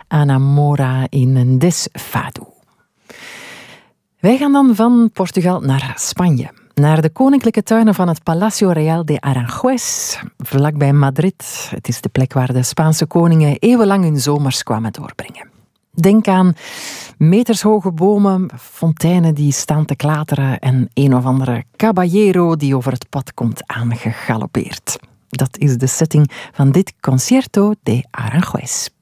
Ana Moura in een Desfado. Wij gaan dan van Portugal naar Spanje. Naar de koninklijke tuinen van het Palacio Real de Aranjuez, vlakbij Madrid. Het is de plek waar de Spaanse koningen eeuwenlang hun zomers kwamen doorbrengen. Denk aan metershoge bomen, fonteinen die staan te klateren en een of andere caballero die over het pad komt aangegalopeerd. Dat is de setting van dit Concierto de Aranjuez.